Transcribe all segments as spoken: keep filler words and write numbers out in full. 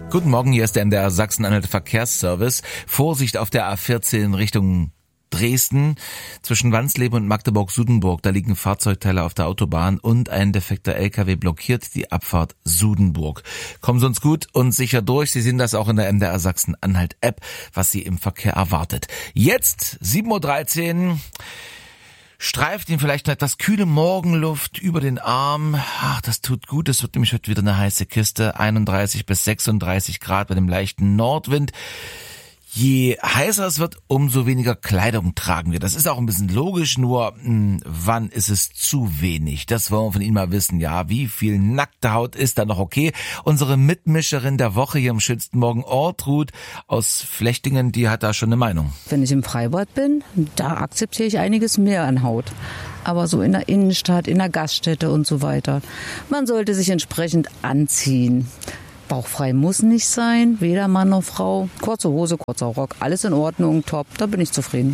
Guten Morgen, hier ist der M D R Sachsen-Anhalt Verkehrsservice. Vorsicht auf der A vierzehn Richtung Dresden. Zwischen Wansleben und Magdeburg-Sudenburg, da liegen Fahrzeugteile auf der Autobahn und ein defekter L K W blockiert die Abfahrt Sudenburg. Kommen Sie uns gut und sicher durch. Sie sehen das auch in der M D R Sachsen-Anhalt App, was Sie im Verkehr erwartet. Jetzt sieben Uhr dreizehn. Streift Ihnen vielleicht eine etwas kühle Morgenluft über den Arm. Ach, das tut gut. Es wird nämlich heute wieder eine heiße Kiste. einunddreißig bis sechsunddreißig Grad bei dem leichten Nordwind. Je heißer es wird, umso weniger Kleidung tragen wir. Das ist auch ein bisschen logisch, nur mh, wann ist es zu wenig? Das wollen wir von Ihnen mal wissen. Ja, wie viel nackte Haut ist da noch okay? Unsere Mitmischerin der Woche hier am schönsten Morgen, Ortrud aus Flechtingen, die hat da schon eine Meinung. Wenn ich im Freibad bin, da akzeptiere ich einiges mehr an Haut. Aber so in der Innenstadt, in der Gaststätte und so weiter. Man sollte sich entsprechend anziehen. Bauchfrei muss nicht sein, weder Mann noch Frau. Kurze Hose, kurzer Rock, alles in Ordnung, top, da bin ich zufrieden.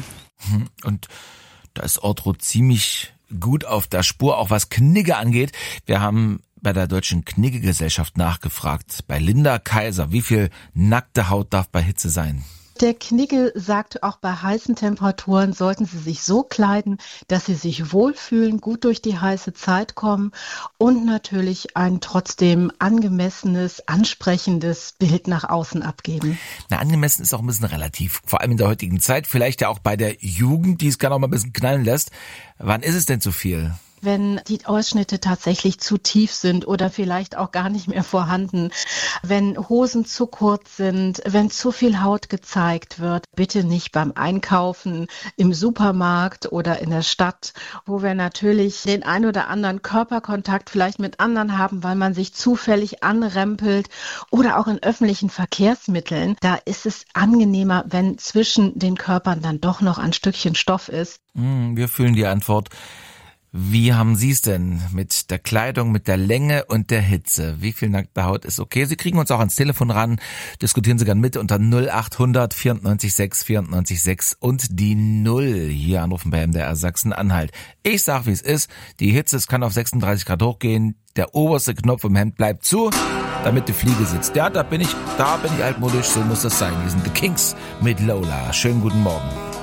Und da ist Ortrud ziemlich gut auf der Spur, auch was Knigge angeht. Wir haben bei der Deutschen Knigge-Gesellschaft nachgefragt, bei Linda Kaiser, wie viel nackte Haut darf bei Hitze sein? Der Knigge sagt, auch bei heißen Temperaturen sollten Sie sich so kleiden, dass Sie sich wohlfühlen, gut durch die heiße Zeit kommen und natürlich ein trotzdem angemessenes, ansprechendes Bild nach außen abgeben. Na, angemessen ist auch ein bisschen relativ, vor allem in der heutigen Zeit, vielleicht ja auch bei der Jugend, die es gerne auch mal ein bisschen knallen lässt. Wann ist es denn zu viel? Wenn die Ausschnitte tatsächlich zu tief sind oder vielleicht auch gar nicht mehr vorhanden, wenn Hosen zu kurz sind, wenn zu viel Haut gezeigt wird, bitte nicht beim Einkaufen im Supermarkt oder in der Stadt, wo wir natürlich den ein oder anderen Körperkontakt vielleicht mit anderen haben, weil man sich zufällig anrempelt oder auch in öffentlichen Verkehrsmitteln. Da ist es angenehmer, wenn zwischen den Körpern dann doch noch ein Stückchen Stoff ist. Wir fühlen die Antwort. Wie haben Sie es denn mit der Kleidung, mit der Länge und der Hitze? Wie viel nackte Haut ist okay? Sie kriegen uns auch ans Telefon ran. Diskutieren Sie gern mit unter null acht hundert vierundneunzig sechs vierundneunzig sechs und die Null. Hier anrufen bei M D R Sachsen-Anhalt. Ich sag, wie es ist. Die Hitze, es kann auf sechsunddreißig Grad hochgehen. Der oberste Knopf im Hemd bleibt zu, damit die Fliege sitzt. Ja, da bin ich, da bin ich altmodisch. So muss das sein. Hier sind The Kings mit Lola. Schönen guten Morgen.